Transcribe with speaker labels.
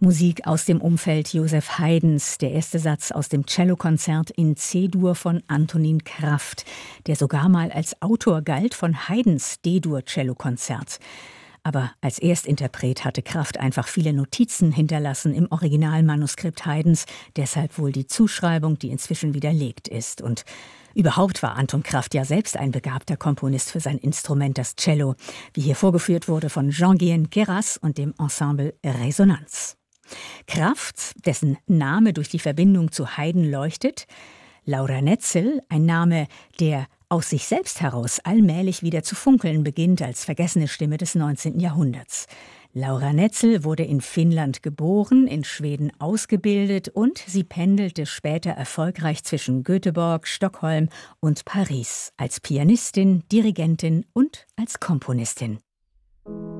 Speaker 1: Musik aus dem Umfeld Joseph Haydns, der erste Satz aus dem Cellokonzert in C-Dur von Antonin Kraft, der sogar mal als Autor galt von Haydns D-Dur-Cellokonzert. Aber als Erstinterpret hatte Kraft einfach viele Notizen hinterlassen im Originalmanuskript Haydns, deshalb wohl die Zuschreibung, die inzwischen widerlegt ist. Und überhaupt war Anton Kraft ja selbst ein begabter Komponist für sein Instrument, das Cello, wie hier vorgeführt wurde von Jean-Guyen Queyras und dem Ensemble Resonanz. Kraft, dessen Name durch die Verbindung zu Haydn leuchtet, Laura Netzel, ein Name, der aus sich selbst heraus allmählich wieder zu funkeln beginnt als vergessene Stimme des 19. Jahrhunderts. Laura Netzel wurde in Finnland geboren, in Schweden ausgebildet und sie pendelte später erfolgreich zwischen Göteborg, Stockholm und Paris als Pianistin, Dirigentin und als Komponistin.